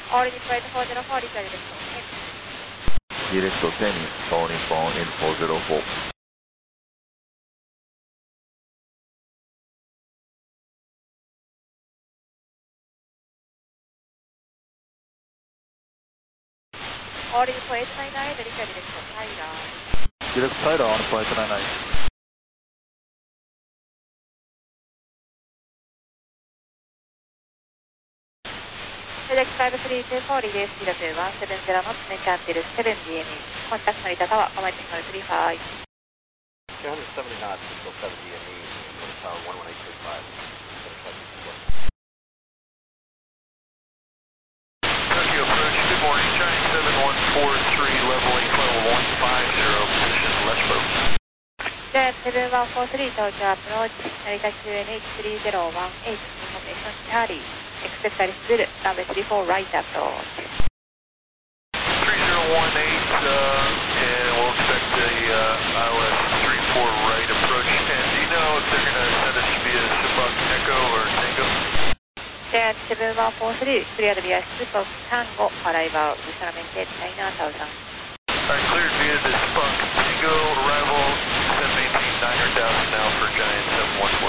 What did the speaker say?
All in flight 404, return direction 10. Direct 10, calling phone in 404. All in flight 899, return direction Tyler. Direct Tyler on flight 99. Select 5324, relay 0 170 knots, maintain until 7 DME. Contact Narita Tower, Command 35. 270 knots until 7 DME, Narita Tower 11835. Tokyo approach, good morning, Giant 7143, leveling level 150, position left boat. Giant 7143, Tokyo approach, Narita QNH 3018, information Charlie. Expect Alice runway 34 right approach. 3018, and we'll expect the ILS 34 right approach. And do you know if they're going to send us via Subak Echo or Tango? Giant 7143, cleared via Subak Tango, arrival, visual maintain 9,000. Alright, cleared via the Subak Tango, arrival, 718, 900,000 now for Giant 7143.